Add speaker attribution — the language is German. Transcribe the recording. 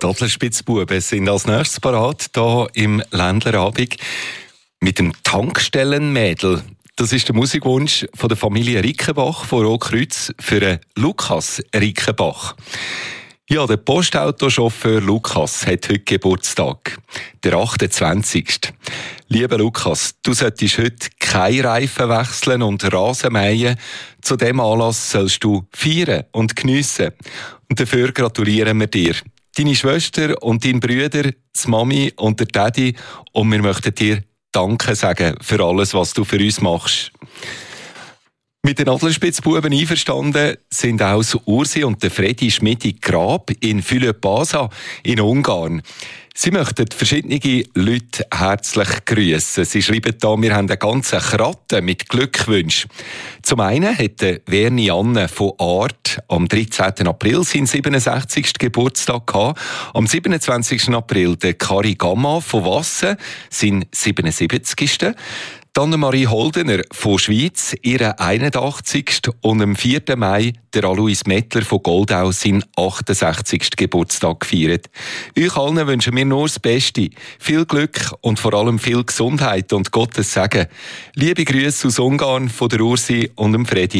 Speaker 1: Die Adlerspitzbuben sind als nächstes parat, hier im Ländlerabend mit dem Tankstellenmädel. Das ist der Musikwunsch von der Familie Rickenbach von Rotkreuz für Lukas Rickenbach. Ja, der Postautochauffeur Lukas hat heute Geburtstag, der 28. Lieber Lukas, du solltest heute keine Reifen wechseln und Rasen mähen. Zu diesem Anlass sollst du feiern und geniessen. Und dafür gratulieren wir dir. Deine Schwester und dein Brüder, die Mami und der Daddy. Und wir möchten dir Danke sagen für alles, was du für uns machst. Mit den Adlerspitzbuben einverstanden sind auch Ursi und der Freddy Schmidi-Grab in Fülöp-Basa in Ungarn. Sie möchten verschiedene Leute herzlich grüßen. Sie schreiben da, wir haben eine ganze Kratte mit Glückwünschen. Zum einen hätte Verni Anne von Art am 13. April seinen 67. Geburtstag gehabt. Am 27. April der Kari Gamma von Wassen, sein 77. Dann Marie Holdener von Schweiz, ihre 81. Und am 4. Mai der Alois Mettler von Goldau seinen 68. Geburtstag gefeiert. Euch allen wünschen wir nur das Beste. Viel Glück und vor allem viel Gesundheit und Gottes Segen. Liebe Grüße aus Ungarn von der Ursi und dem Freddy.